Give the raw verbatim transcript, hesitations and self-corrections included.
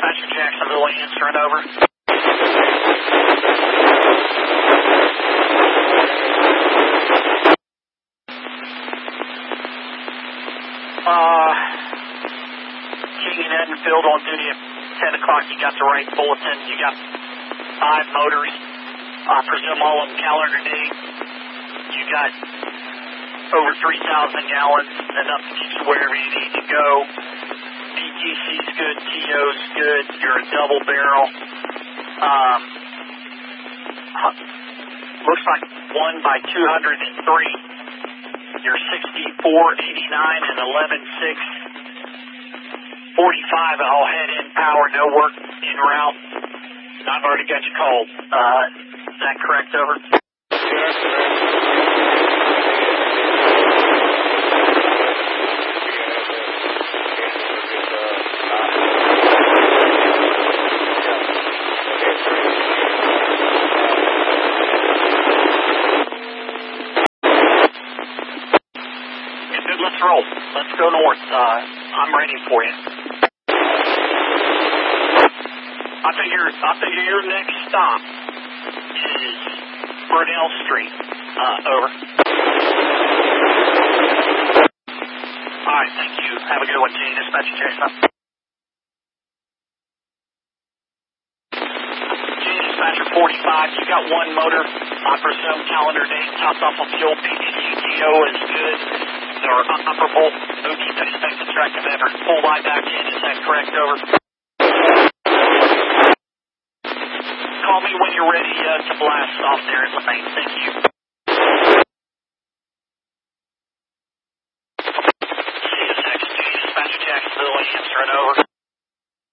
Dispatcher Jacksonville, answering over. Uh, King and Edenfield on duty at ten o'clock. You got the right bulletin. You got five motors. I presume all of them calendar day. You got over three thousand gallons, enough to get you wherever you need to go. B T C's good, T O's good. You're a double barrel. Um, looks like one by two hundred three. You're sixty-four eighty-nine and eleven six forty-five. All head in power, no work en route. I've already got you called. Uh, is that correct, over? Yes, Let's roll. Let's go north. Uh, I'm ready for you. I figure, I figure your next stop is Burnell Street. Uh, over. All right, thank you. Have a good one, G. Dispatcher Jason. G, Dispatcher forty-five. You got one motor. I presume calendar date. Topped off on fuel. P T C T O is good. Or operable, O T W spec extractive effort, full line back in, is that correct, over? Call me when you're ready uh, to blast off there in the main, thank you. C S X two, Dispatcher Jacksonville, answering over.